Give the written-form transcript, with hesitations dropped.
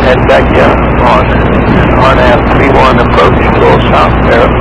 head back down on RNAV 31 approach, go South Barrett